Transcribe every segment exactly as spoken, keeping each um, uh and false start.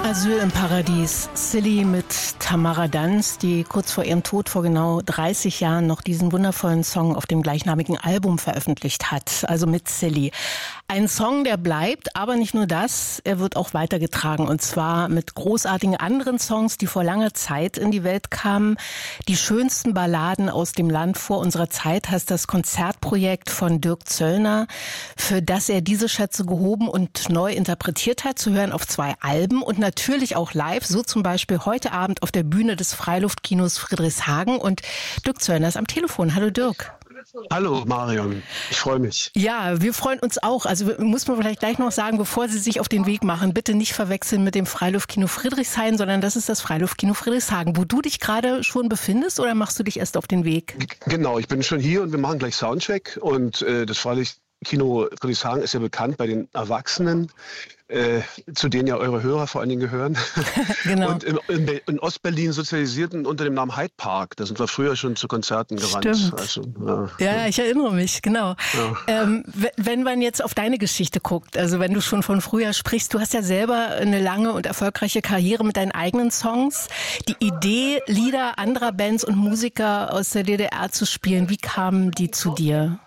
Asyl im Paradies. Silly mit Tamara Danz, die kurz vor ihrem Tod vor genau dreißig Jahren noch diesen wundervollen Song auf dem gleichnamigen Album veröffentlicht hat. Also mit Silly. Ein Song, der bleibt, aber nicht nur das, er wird auch weitergetragen. Und zwar mit großartigen anderen Songs, die vor langer Zeit in die Welt kamen. Die schönsten Balladen aus dem Land vor unserer Zeit heißt das Konzertprojekt von Dirk Zöllner, für das er diese Schätze gehoben und neu interpretiert hat, zu hören auf zwei Alben und natürlich auch live, so zum Beispiel heute Abend auf der Bühne des Freiluftkinos Friedrichshagen. Und Dirk Zöllner ist am Telefon. Hallo Dirk. Hallo Marion, ich freue mich. Ja, wir freuen uns auch. Also muss man vielleicht gleich noch sagen, bevor Sie sich auf den Weg machen, bitte nicht verwechseln mit dem Freiluftkino Friedrichshain, sondern das ist das Freiluftkino Friedrichshagen, wo du dich gerade schon befindest, oder machst du dich erst auf den Weg? G- Genau, ich bin schon hier und wir machen gleich Soundcheck und äh, das Freiluftkino Friedrichshagen ist ja bekannt bei den Erwachsenen, äh, zu denen ja eure Hörer vor allen Dingen gehören. Genau. Und in, in, Be- in Ostberlin sozialisierten unter dem Namen Hyde Park. Da sind wir früher schon zu Konzerten gerannt. Stimmt. Also, ja. Ja, ich erinnere mich, genau. Ja. Ähm, w- wenn man jetzt auf deine Geschichte guckt, also wenn du schon von früher sprichst, du hast ja selber eine lange und erfolgreiche Karriere mit deinen eigenen Songs. Die Idee, Lieder anderer Bands und Musiker aus der D D R zu spielen, wie kamen die zu dir?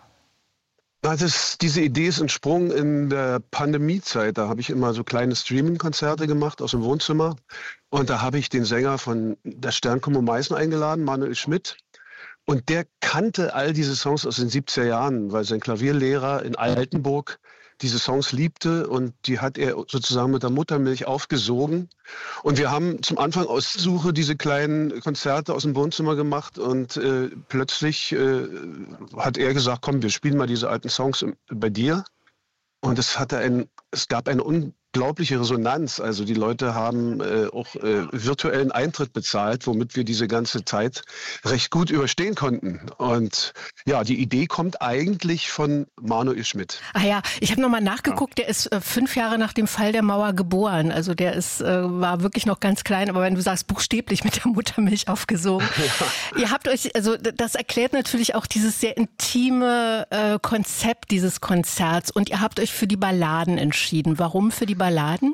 Na, das, diese Idee ist entsprungen in der Pandemiezeit. Da habe ich immer so kleine Streaming-Konzerte gemacht aus dem Wohnzimmer. Und da habe ich den Sänger von der Sternkombo Meißen eingeladen, Manuel Schmidt. Und der kannte all diese Songs aus den siebziger Jahren, weil sein Klavierlehrer in Altenburg diese Songs liebte. Und die hat er sozusagen mit der Muttermilch aufgesogen. Und wir haben zum Anfang aus Suche diese kleinen Konzerte aus dem Wohnzimmer gemacht. Und äh, plötzlich äh, hat er gesagt, komm, wir spielen mal diese alten Songs bei dir. Und es hatte ein, es gab eine unglaubliche Resonanz. Also die Leute haben äh, auch äh, virtuellen Eintritt bezahlt, womit wir diese ganze Zeit recht gut überstehen konnten. Und ja, die Idee kommt eigentlich von Manuel Schmidt. Ah ja, ich habe nochmal nachgeguckt, der ist äh, fünf Jahre nach dem Fall der Mauer geboren. Also der ist, äh, war wirklich noch ganz klein, aber wenn du sagst, buchstäblich mit der Muttermilch aufgesogen. Ja. Ihr habt euch, also das erklärt natürlich auch dieses sehr intime äh, Konzept dieses Konzerts, und ihr habt euch für die Balladen entschieden. Warum für die Balladen?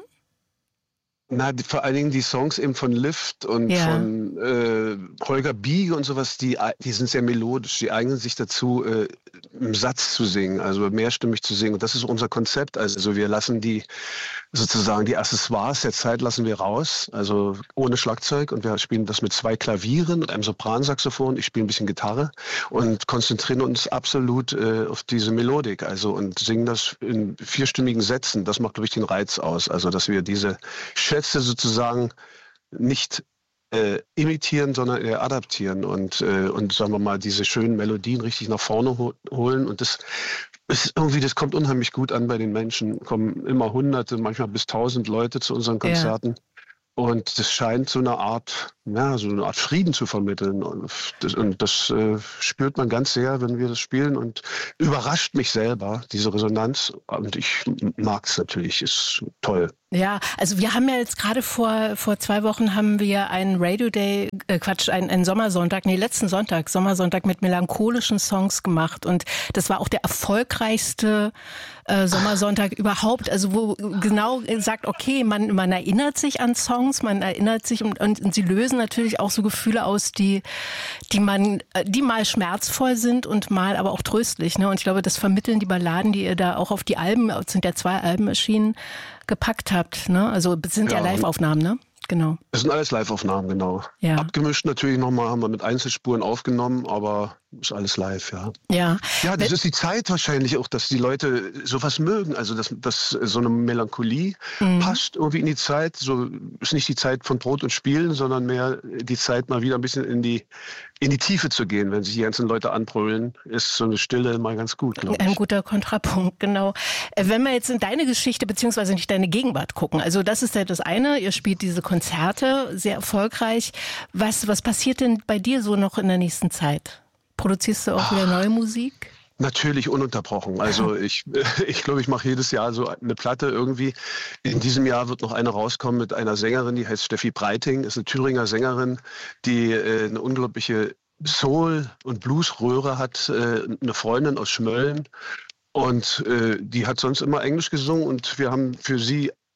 Na, die, vor allen Dingen die Songs eben von Lift und Ja. von äh, Holger Biege und sowas, die, die sind sehr melodisch, die eignen sich dazu, äh, im Satz zu singen, also mehrstimmig zu singen. Und das ist unser Konzept. Also wir lassen die sozusagen die Accessoires der Zeit lassen wir raus, also ohne Schlagzeug, und wir spielen das mit zwei Klavieren und einem Sopransaxophon. Ich spiele ein bisschen Gitarre und konzentrieren uns absolut äh, auf diese Melodik, also und singen das in vierstimmigen Sätzen. Das macht, glaube ich, den Reiz aus, also dass wir diese Schätze sozusagen nicht äh, imitieren, sondern eher adaptieren und, äh, und sagen wir mal, diese schönen Melodien richtig nach vorne ho- holen. Und das ist irgendwie, das kommt unheimlich gut an bei den Menschen. Kommen immer Hunderte, manchmal bis Tausend Leute zu unseren Konzerten. Ja. Und das scheint so eine Art, ja, so eine Art Frieden zu vermitteln. Und das, und das äh, spürt man ganz sehr, wenn wir das spielen, und überrascht mich selber, diese Resonanz. Und ich mag es natürlich, ist toll. Ja, also wir haben ja jetzt gerade vor vor zwei Wochen haben wir einen Radio Day, äh Quatsch, einen, einen Sommersonntag, nee, letzten Sonntag, Sommersonntag mit melancholischen Songs gemacht, und das war auch der erfolgreichste äh, Sommersonntag überhaupt, also wo genau sagt, okay, man man erinnert sich an Songs, man erinnert sich und, und, und sie lösen natürlich auch so Gefühle aus, die die man die mal schmerzvoll sind und mal aber auch tröstlich, ne? Und ich glaube, das vermitteln die Balladen, die ihr da auch auf die Alben, es sind ja zwei Alben erschienen, gepackt habt, ne? Also es sind ja, ja Live-Aufnahmen, ne? Genau. Das sind alles Live-Aufnahmen, genau. Ja. Abgemischt natürlich nochmal, haben wir mit Einzelspuren aufgenommen, aber ist alles live, ja. Ja, ja das ist die Zeit wahrscheinlich auch, dass die Leute sowas mögen, also dass, dass so eine Melancholie mhm. passt irgendwie in die Zeit. So ist nicht die Zeit von Brot und Spielen, sondern mehr die Zeit, mal wieder ein bisschen in die in die Tiefe zu gehen. Wenn sich die ganzen Leute anbrüllen, ist so eine Stille mal ganz gut, glaube ich. Ein guter Kontrapunkt, genau. Wenn wir jetzt in deine Geschichte beziehungsweise nicht deine Gegenwart gucken, also das ist ja das eine, ihr spielt diese Konzerte, sehr erfolgreich. Was, was passiert denn bei dir so noch in der nächsten Zeit? Produzierst du auch wieder neue Musik? Natürlich ununterbrochen. Also ich ich glaube, ich mache jedes Jahr so eine Platte irgendwie. In diesem Jahr wird noch eine rauskommen mit einer Sängerin, die heißt Steffi Breiting, ist eine Thüringer Sängerin, die äh, eine unglaubliche Soul- und Bluesröhre hat, äh, eine Freundin aus Schmölln. Und äh, die hat sonst immer Englisch gesungen, und wir haben für sie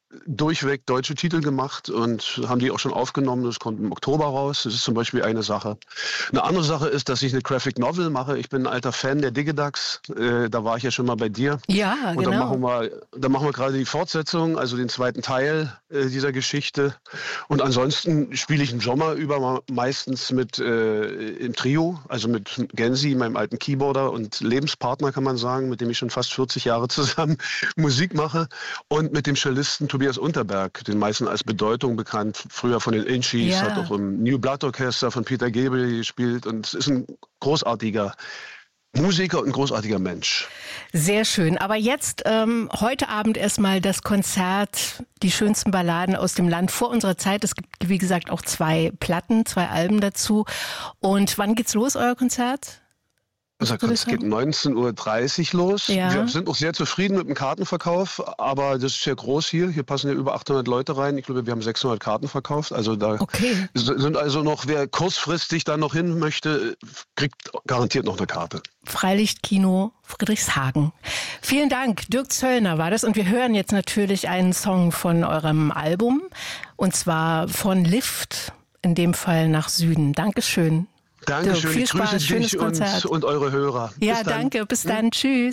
durchweg deutsche Titel gemacht und haben die auch schon aufgenommen. Das kommt im Oktober raus. Das ist zum Beispiel eine Sache. Eine andere Sache ist, dass ich eine Graphic Novel mache. Ich bin ein alter Fan der Digidax. Äh, da war ich ja schon mal bei dir. Ja, und genau. Da machen wir, da machen wir gerade die Fortsetzung, also den zweiten Teil äh, dieser Geschichte. Und ansonsten spiele ich im Sommer über meistens mit äh, im Trio, also mit Gensi, meinem alten Keyboarder und Lebenspartner, kann man sagen, mit dem ich schon fast vierzig Jahre zusammen Musik mache. Und mit dem Cellisten Tobias Unterberg, den meisten als Bedeutung bekannt, früher von den Inchis, Ja. hat auch im New Blood Orchester von Peter Gabriel gespielt und ist ein großartiger Musiker und ein großartiger Mensch. Sehr schön. Aber jetzt, ähm, heute Abend erstmal das Konzert, die schönsten Balladen aus dem Land vor unserer Zeit. Es gibt, wie gesagt, auch zwei Platten, zwei Alben dazu. Und wann geht's los, euer Konzert? Unser Konzert geht neunzehn Uhr dreißig los. Ja. Wir sind auch sehr zufrieden mit dem Kartenverkauf, aber das ist ja groß hier. Hier passen ja über achthundert Leute rein. Ich glaube, wir haben sechshundert Karten verkauft. Also da Okay. sind also noch, wer kurzfristig da noch hin möchte, kriegt garantiert noch eine Karte. Freilichtkino Friedrichshagen. Vielen Dank. Dirk Zöllner war das. Und wir hören jetzt natürlich einen Song von eurem Album. Und zwar von Lift, in dem Fall nach Süden. Dankeschön. Dankeschön, Dirk, viel ich grüße Spaß, schönes dich und, Konzert. und eure Hörer. Ja, Bis dann. danke. Bis dann. Tschüss.